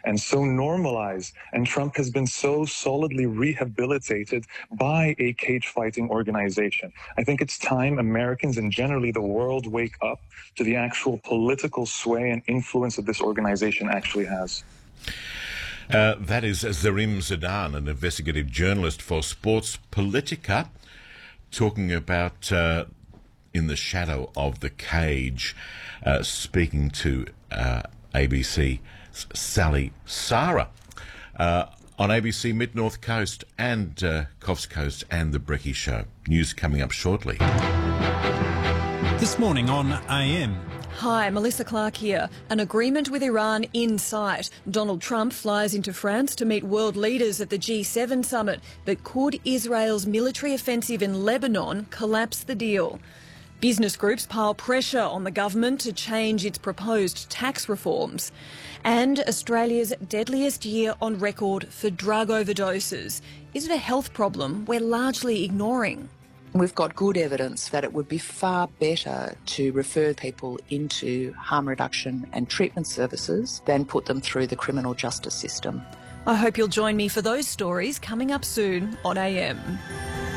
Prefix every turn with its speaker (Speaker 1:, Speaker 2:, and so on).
Speaker 1: and so normalized. And Trump has been so solidly rehabilitated by a cage fighting organization. I think it's time Americans and generally the world wake up to the actual political sway and influence that this organization actually has.
Speaker 2: That is Zarim Zidan, an investigative journalist for Sports Politica, talking about In the Shadow of the Cage, speaking to ABC's Sally Sara on ABC Mid-North Coast and Coffs Coast and The Brecky Show. News coming up shortly.
Speaker 3: This morning on AM.
Speaker 4: Hi, Melissa Clark here. An agreement with Iran in sight. Donald Trump flies into France to meet world leaders at the G7 summit. But could Israel's military offensive in Lebanon collapse the deal? Business groups pile pressure on the government to change its proposed tax reforms. And Australia's deadliest year on record for drug overdoses. Is it a health problem we're largely ignoring?
Speaker 5: We've got good evidence that it would be far better to refer people into harm reduction and treatment services than put them through the criminal justice system.
Speaker 4: I hope you'll join me for those stories coming up soon on AM.